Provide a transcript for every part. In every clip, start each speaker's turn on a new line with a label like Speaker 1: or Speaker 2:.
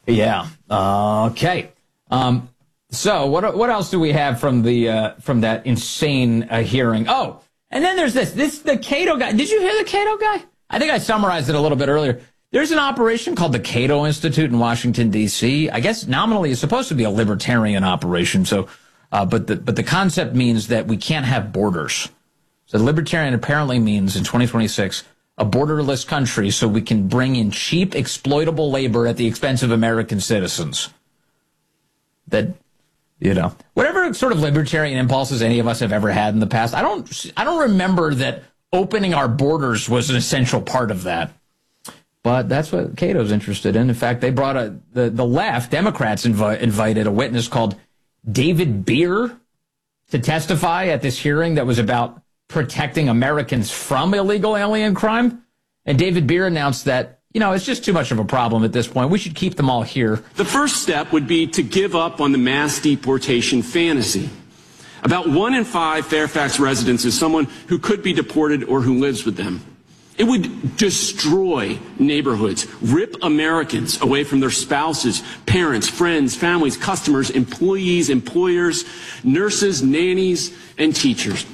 Speaker 1: Yeah. Okay. So what else do we have from that insane hearing? Oh, and then there's the Cato guy. Did you hear the Cato guy? I think I summarized it a little bit earlier. There's an operation called the Cato Institute in Washington, D.C. I guess nominally it's supposed to be a libertarian operation. So, but the concept means that we can't have borders. So libertarian apparently means in 2026 a borderless country so we can bring in cheap, exploitable labor at the expense of American citizens. That, whatever sort of libertarian impulses any of us have ever had in the past, I don't remember that opening our borders was an essential part of that. But that's what Cato's interested in. In fact, they brought the left, Democrats invited a witness called David Beer to testify at this hearing that was about protecting Americans from illegal alien crime. And David Beer announced that, it's just too much of a problem at this point. We should keep them all here.
Speaker 2: The first step would be to give up on the mass deportation fantasy. About 1 in 5 Fairfax residents is someone who could be deported or who lives with them. It would destroy neighborhoods, rip Americans away from their spouses, parents, friends, families, customers, employees, employers, nurses, nannies, and teachers.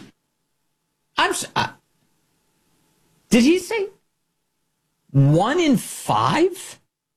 Speaker 1: Did he say 1 in 5?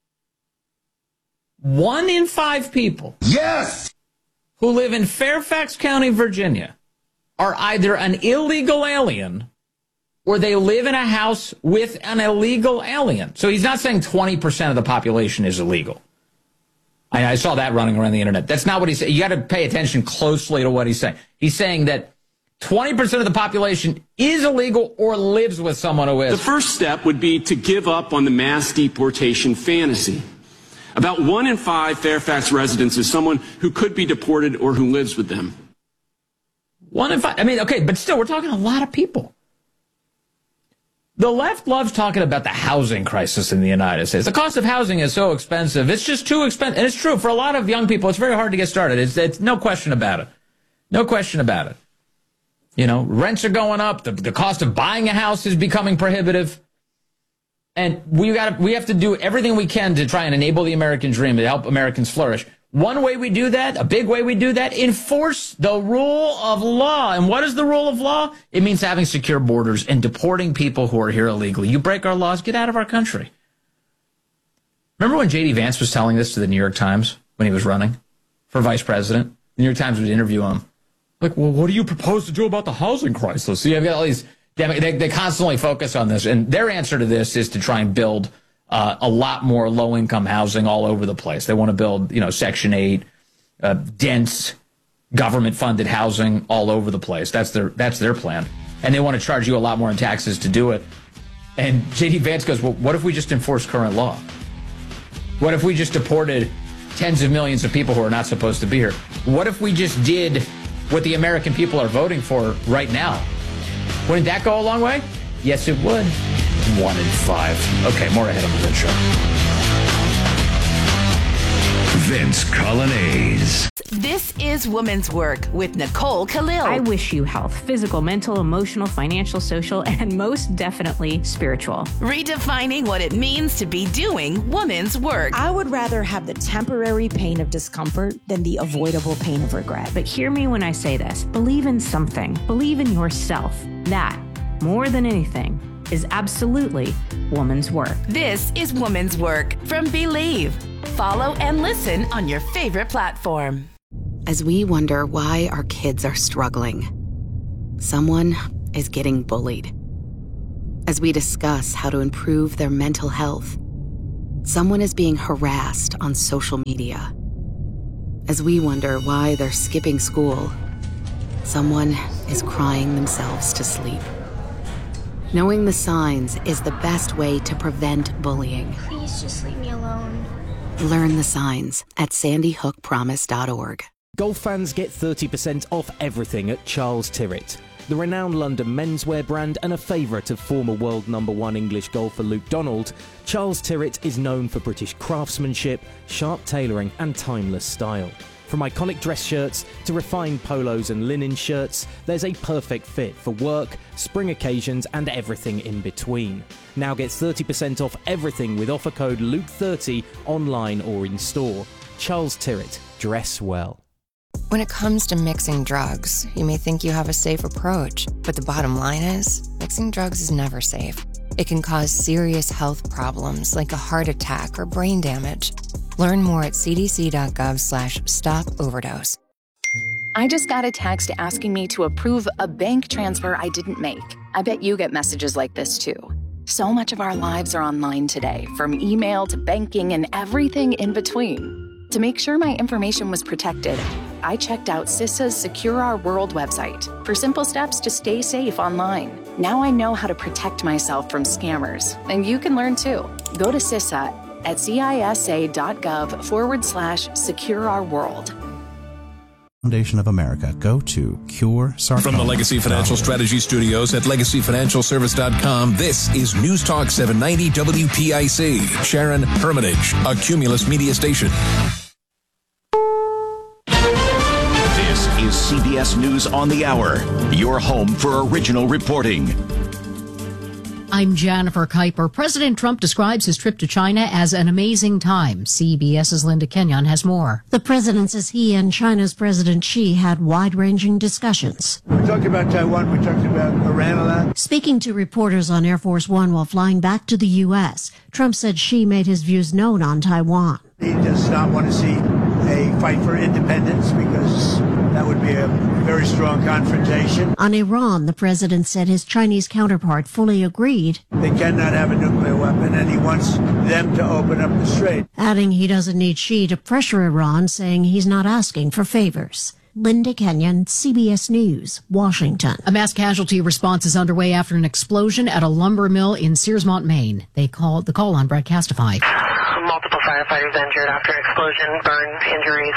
Speaker 1: 1 in 5 people.
Speaker 3: Yes!
Speaker 1: Who live in Fairfax County, Virginia, are either an illegal alien or they live in a house with an illegal alien. So he's not saying 20% of the population is illegal. I saw that running around the internet. That's not what he's saying. You got to pay attention closely to what he's saying. He's saying that 20% of the population is illegal or lives with someone who is.
Speaker 2: The first step would be to give up on the mass deportation fantasy. About 1 in 5 Fairfax residents is someone who could be deported or who lives with them.
Speaker 1: 1 in 5. I mean, okay, but still, we're talking a lot of people. The left loves talking about the housing crisis in the United States. The cost of housing is so expensive. It's just too expensive. And it's true. For a lot of young people, it's very hard to get started. It's no question about it. No question about it. Rents are going up. The cost of buying a house is becoming prohibitive. And we have to do everything we can to try and enable the American dream, to help Americans flourish. One way we do that, a big way we do that, enforce the rule of law. And what is the rule of law? It means having secure borders and deporting people who are here illegally. You break our laws, get out of our country. Remember when J.D. Vance was telling this to the New York Times when he was running for vice president? The New York Times would interview him. Like, well, what do you propose to do about the housing crisis? So you've got all these, they constantly focus on this. And their answer to this is to try and build a lot more low-income housing all over the place. They want to build, Section 8, dense government-funded housing all over the place. That's their plan. And they want to charge you a lot more in taxes to do it. And J.D. Vance goes, well, what if we just enforce current law? What if we just deported tens of millions of people who are not supposed to be here? What if we just did what the American people are voting for right now? Wouldn't that go a long way? Yes, it would. 1 in 5. Okay, more ahead on the Vince Show.
Speaker 3: Vince Colonnese.
Speaker 4: This is Woman's Work with Nicole Khalil.
Speaker 5: I wish you health, physical, mental, emotional, financial, social, and most definitely spiritual.
Speaker 4: Redefining what it means to be doing woman's work.
Speaker 6: I would rather have the temporary pain of discomfort than the avoidable pain of regret.
Speaker 5: But hear me when I say this. Believe in something. Believe in yourself. That, more than anything, is absolutely woman's work.
Speaker 4: This is Woman's Work from Believe. Follow and listen on your favorite platform.
Speaker 7: As we wonder why our kids are struggling, someone is getting bullied. As we discuss how to improve their mental health, someone is being harassed on social media. As we wonder why they're skipping school, someone is crying themselves to sleep. Knowing the signs is the best way to prevent bullying.
Speaker 8: Please just leave me alone.
Speaker 7: Learn the signs at sandyhookpromise.org.
Speaker 9: Golf fans get 30% off everything at Charles Tyrwhitt. The renowned London menswear brand and a favourite of former world #1 English golfer Luke Donald, Charles Tyrwhitt is known for British craftsmanship, sharp tailoring and timeless style. From iconic dress shirts to refined polos and linen shirts, there's a perfect fit for work, spring occasions, and everything in between. Now get 30% off everything with offer code LUKE30 online or in store. Charles Tyrwhitt, dress well.
Speaker 10: When it comes to mixing drugs, you may think you have a safe approach, but the bottom line is, mixing drugs is never safe. It can cause serious health problems like a heart attack or brain damage. Learn more at cdc.gov/stop-overdose.
Speaker 11: I just got a text asking me to approve a bank transfer I didn't make. I bet you get messages like this too. So much of our lives are online today, from email to banking and everything in between. To make sure my information was protected, I checked out CISA's Secure Our World website for simple steps to stay safe online. Now I know how to protect myself from scammers, and you can learn too. Go to CISA at cisa.gov/secure-our-world.
Speaker 12: Foundation of America. Go to Cure Sarcoma.
Speaker 13: From the Legacy Financial Strategy Studios at LegacyFinancialService.com, this is News Talk 790 WPIC. Sharon Hermitage, a Cumulus media station.
Speaker 3: This is CBS News on the Hour, your home for original reporting.
Speaker 14: I'm Jennifer Kuiper. President Trump describes his trip to China as an amazing time. CBS's Linda Kenyon has more.
Speaker 15: The president says he and China's President Xi had wide-ranging discussions.
Speaker 16: We talked about Taiwan. We talked about Iran a lot.
Speaker 15: Speaking to reporters on Air Force One while flying back to the U.S., Trump said Xi made his views known on Taiwan.
Speaker 16: He does not want to see a fight for independence because that would be a very strong confrontation.
Speaker 15: On Iran, the president said his Chinese counterpart fully agreed.
Speaker 16: They cannot have a nuclear weapon, and he wants them to open up the strait.
Speaker 15: Adding he doesn't need Xi to pressure Iran, saying he's not asking for favors. Linda Kenyon, CBS News, Washington.
Speaker 14: A mass casualty response is underway after an explosion at a lumber mill in Searsmont, Maine. The call on Broadcastify.
Speaker 17: Multiple firefighters injured after explosion, burn injuries.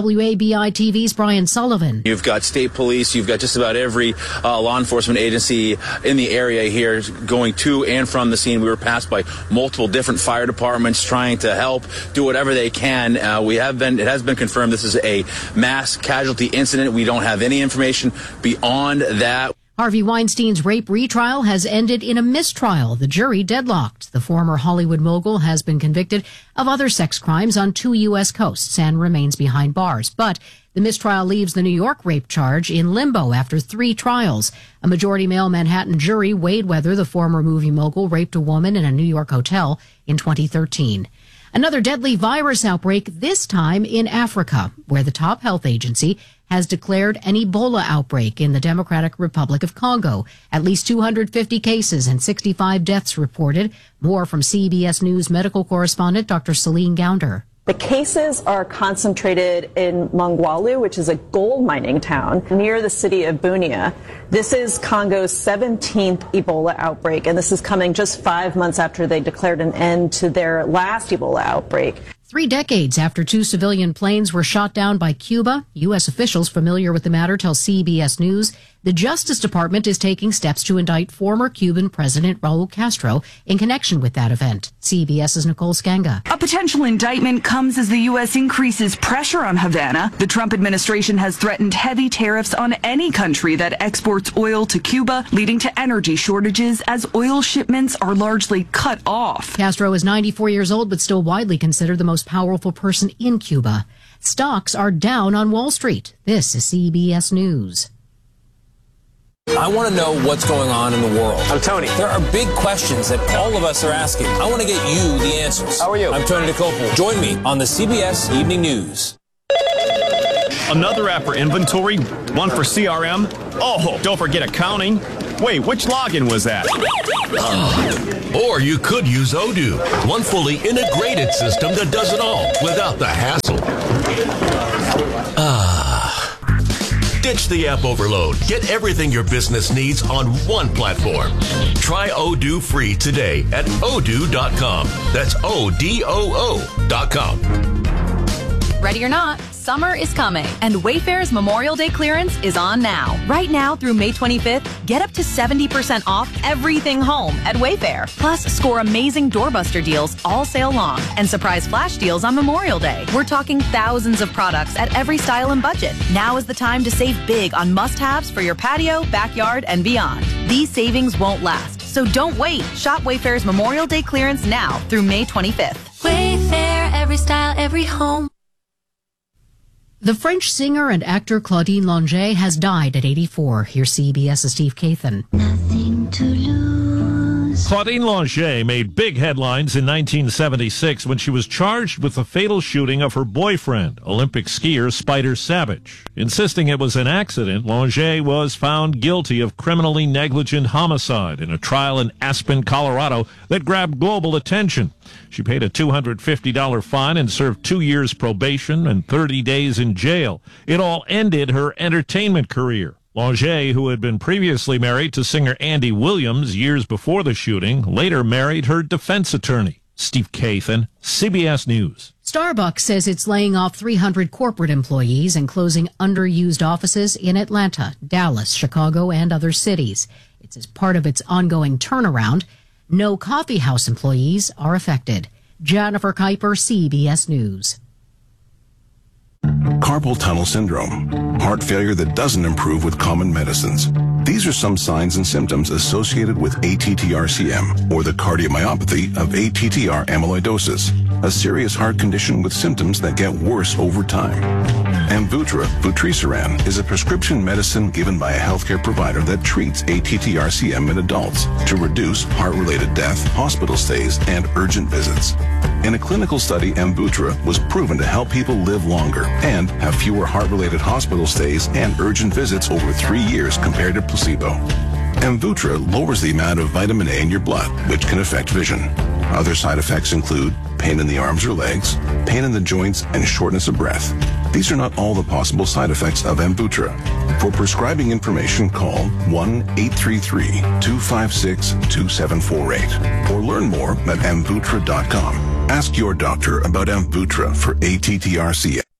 Speaker 14: WABI TV's Brian Sullivan.
Speaker 18: You've got state police, you've got just about every law enforcement agency in the area here going to and from the scene. We were passed by multiple different fire departments trying to help, do whatever they can. It has been confirmed this is a mass casualty incident. We don't have any information beyond that.
Speaker 14: Harvey Weinstein's rape retrial has ended in a mistrial. The jury deadlocked. The former Hollywood mogul has been convicted of other sex crimes on 2 U.S. coasts and remains behind bars. But the mistrial leaves the New York rape charge in limbo after 3 trials. A majority male Manhattan jury weighed whether the former movie mogul raped a woman in a New York hotel in 2013. Another deadly virus outbreak, this time in Africa, where the top health agency has declared an Ebola outbreak in the Democratic Republic of Congo. At least 250 cases and 65 deaths reported. More from CBS News medical correspondent Dr. Celine Gounder.
Speaker 19: The cases are concentrated in Mongwalu, which is a gold mining town near the city of Bunia. This is Congo's 17th Ebola outbreak, and this is coming just 5 months after they declared an end to their last Ebola outbreak.
Speaker 14: 3 decades after 2 civilian planes were shot down by Cuba, U.S. officials familiar with the matter tell CBS News the Justice Department is taking steps to indict former Cuban President Raul Castro in connection with that event. CBS's Nicole Skanga.
Speaker 20: A potential indictment comes as the U.S. increases pressure on Havana. The Trump administration has threatened heavy tariffs on any country that exports oil to Cuba, leading to energy shortages as oil shipments are largely cut off.
Speaker 14: Castro is 94 years old, but still widely considered the most powerful person in Cuba. Stocks are down on Wall Street. This is CBS News.
Speaker 21: I want to know what's going on in the world.
Speaker 22: I'm Tony.
Speaker 21: There are big questions that all of us are asking. I want to get you the answers.
Speaker 22: How are you?
Speaker 21: I'm Tony DeCopel. Join me on the CBS Evening News.
Speaker 23: Another app for inventory, one for CRM. Oh, don't forget accounting. Wait, which login was that?
Speaker 24: Or you could use Odoo, one fully integrated system that does it all without the hassle. Ditch the app overload. Get everything your business needs on one platform. Try Odoo free today at odoo.com. That's ODOO.com.
Speaker 11: Ready or not,
Speaker 1: Summer is coming, and Wayfair's Memorial Day clearance is on now. Right now through May 25th, get up to 70% off everything home at Wayfair. Plus, score amazing doorbuster deals all sale long and surprise flash deals on Memorial Day. We're talking thousands of products at every style and budget. Now is the time to save big on must-haves for your patio, backyard, and beyond. These savings won't last, so don't wait. Shop Wayfair's Memorial Day clearance now through May 25th.
Speaker 2: Wayfair, every style, every home.
Speaker 14: The French singer and actor Claudine Longet has died at 84. Here's CBS's Steve Kathan.
Speaker 2: Nothing to lose.
Speaker 6: Claudine Longet made big headlines in 1976 when she was charged with the fatal shooting of her boyfriend, Olympic skier Spider Savage. Insisting it was an accident, Longet was found guilty of criminally negligent homicide in a trial in Aspen, Colorado that grabbed global attention. She paid a $250 fine and served 2 years probation and 30 days in jail. It all ended her entertainment career. Longet, who had been previously married to singer Andy Williams years before the shooting, later married her defense attorney. Steve Kathan, CBS News.
Speaker 14: Starbucks says it's laying off 300 corporate employees and closing underused offices in Atlanta, Dallas, Chicago, and other cities. It's as part of its ongoing turnaround. No coffee house employees are affected. Jennifer Kuiper, CBS News.
Speaker 22: Carpal tunnel syndrome, heart failure that doesn't improve with common medicines. These are some signs and symptoms associated with ATTR-CM, or the cardiomyopathy of ATTR amyloidosis, a serious heart condition with symptoms that get worse over time. Amvuttra, vutrisiran, is a prescription medicine given by a healthcare provider that treats ATTR-CM in adults to reduce heart-related death, hospital stays, and urgent visits. In a clinical study, Amvuttra was proven to help people live longer and have fewer heart-related hospital stays and urgent visits over 3 years compared to placebo. Amvuttra lowers the amount of vitamin A in your blood, which can affect vision. Other side effects include pain in the arms or legs, pain in the joints, and shortness of breath. These are not all the possible side effects of Amvuttra. For prescribing information, call 1-833-256-2748 or learn more at Amvuttra.com. Ask your doctor about Amvuttra for ATTR-CM.